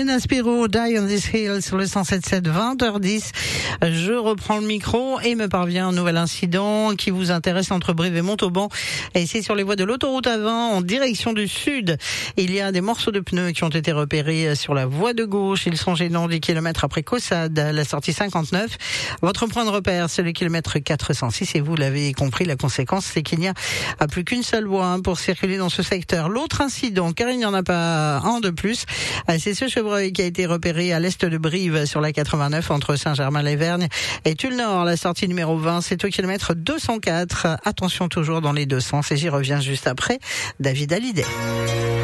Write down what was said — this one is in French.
Jonas Pirou, Die on this hill sur le 107.7, 20h10. Je reprends le micro et me parvient un nouvel incident qui vous intéresse entre Brive et Montauban. Et c'est sur les voies de l'autoroute A20 en direction du sud. Il y a des morceaux de pneus qui ont été repérés sur la voie de gauche. Ils sont gênants 10 km après Caussade, la sortie 59. Votre point de repère, c'est le kilomètre 406. Et vous l'avez compris, la conséquence, c'est qu'il n'y a plus qu'une seule voie pour circuler dans ce secteur. L'autre incident, car il n'y en a pas un de plus, c'est ce chevreuil qui a été repéré à l'est de Brive sur la 89 entre Saint-Germain-les-Vergnes et Tulle-Nord. La sortie numéro 20, c'est au kilomètre 204. Attention toujours dans les deux sens et j'y reviens juste après. David Hallyday.